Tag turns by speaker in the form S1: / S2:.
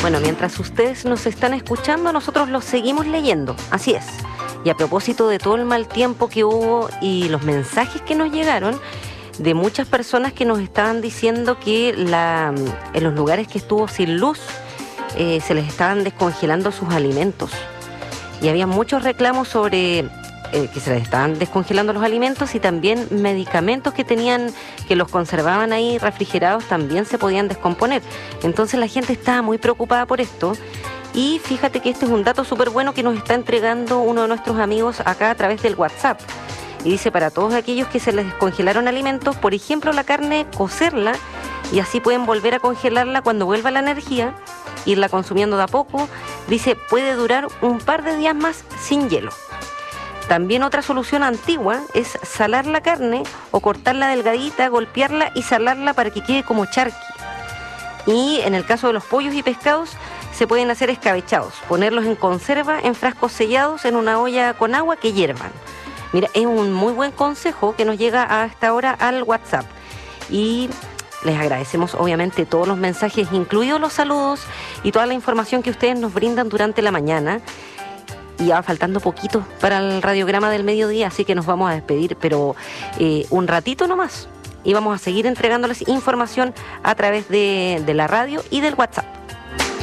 S1: Bueno, mientras ustedes nos están escuchando, nosotros los seguimos leyendo, así es. Y a propósito de todo el mal tiempo que hubo y los mensajes que nos llegaron de muchas personas que nos estaban diciendo que en los lugares que estuvo sin luz se les estaban descongelando sus alimentos. Y había muchos reclamos sobre que se les estaban descongelando los alimentos, y también medicamentos que los conservaban ahí refrigerados también se podían descomponer. Entonces la gente estaba muy preocupada por esto. Y fíjate que este es un dato súper bueno que nos está entregando uno de nuestros amigos acá a través del WhatsApp. Y dice, para todos aquellos que se les descongelaron alimentos, por ejemplo la carne, cocerla, y así pueden volver a congelarla cuando vuelva la energía, irla consumiendo de a poco. Dice, puede durar un par de días más sin hielo. También otra solución antigua es salar la carne o cortarla delgadita, golpearla y salarla para que quede como charqui. Y en el caso de los pollos y pescados, se pueden hacer escabechados, ponerlos en conserva en frascos sellados en una olla con agua que hiervan. Mira, es un muy buen consejo que nos llega a esta hora al WhatsApp. Y les agradecemos obviamente todos los mensajes, incluidos los saludos y toda la información que ustedes nos brindan durante la mañana. Y ya va faltando poquito para el radiograma del mediodía, así que nos vamos a despedir, pero un ratito nomás. Y vamos a seguir entregándoles información a través de la radio y del WhatsApp.